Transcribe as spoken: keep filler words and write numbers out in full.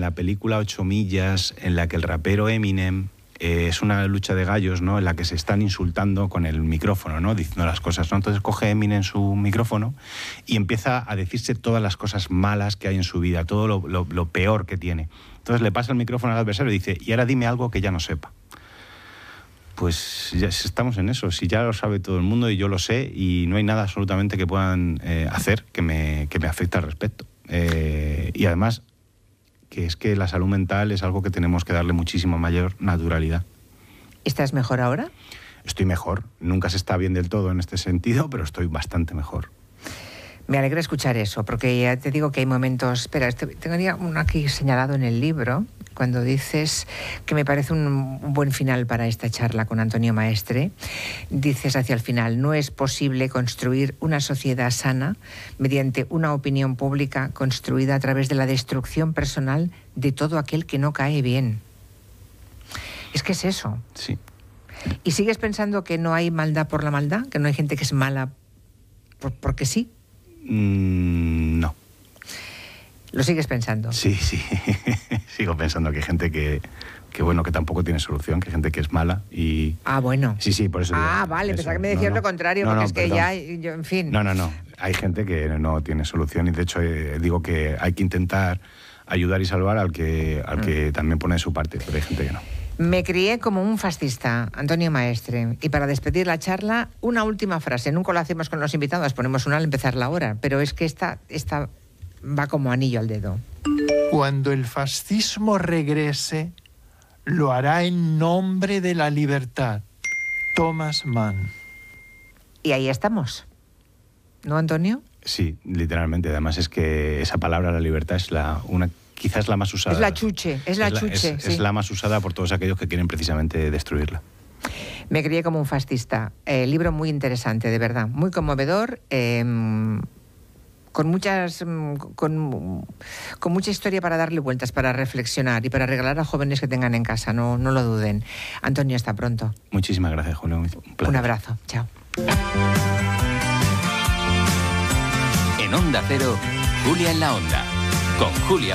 la película Ocho Millas, en la que el rapero Eminem... Eh, es una lucha de gallos, ¿no?, en la que se están insultando con el micrófono, ¿no?, diciendo las cosas, ¿no? Entonces coge Eminem su micrófono y empieza a decirse todas las cosas malas que hay en su vida, todo lo, lo, lo peor que tiene. Entonces le pasa el micrófono al adversario y dice, y ahora dime algo que ya no sepa. Pues ya estamos en eso, si ya lo sabe todo el mundo y yo lo sé, y no hay nada absolutamente que puedan eh, hacer que me, que me afecte al respecto. Eh, y además... que es que la salud mental es algo que tenemos que darle muchísima mayor naturalidad. ¿Estás mejor ahora? Estoy mejor. Nunca se está bien del todo en este sentido, pero estoy bastante mejor. Me alegra escuchar eso, porque ya te digo que hay momentos... Espera, tenía uno aquí señalado en el libro, cuando dices que me parece un, un buen final para esta charla con Antonio Maestre. Dices hacia el final, no es posible construir una sociedad sana mediante una opinión pública construida a través de la destrucción personal de todo aquel que no cae bien. Es que es eso. Sí. ¿Y sigues pensando que no hay maldad por la maldad? ¿Que no hay gente que es mala por, porque sí? Mm, no. ¿Lo sigues pensando? Sí, sí. Sigo pensando que hay gente que, que, bueno, que tampoco tiene solución, que hay gente que es mala y... Ah, bueno. Sí, sí, por eso digo Ah, vale, eso. pensaba que me decías no, no. lo contrario, no, porque no, es que perdón. ya, yo, en fin... No, no, no. Hay gente que no tiene solución y, de hecho, eh, digo que hay que intentar ayudar y salvar al que, al que mm. también pone de su parte, pero hay gente que no. Me crié como un fascista, Antonio Maestre. Y para despedir la charla, una última frase. Nunca lo hacemos con los invitados, ponemos una al empezar la hora, pero es que esta, esta va como anillo al dedo. Cuando el fascismo regrese, lo hará en nombre de la libertad. Thomas Mann. Y ahí estamos. ¿No, Antonio? Sí, literalmente. Además es que esa palabra, la libertad, es la una... quizás la más usada. Es la chuche, es la es chuche. La, es, sí. es la más usada por todos aquellos que quieren precisamente destruirla. Me crié como un fascista. Eh, libro muy interesante, de verdad. Muy conmovedor, eh, con, muchas, con, con mucha historia para darle vueltas, para reflexionar y para regalar a jóvenes que tengan en casa. No, no lo duden. Antonio, hasta pronto. Muchísimas gracias, Julio. Un placer. Un abrazo. Chao. En Onda Cero, Julia en la Onda, con Julia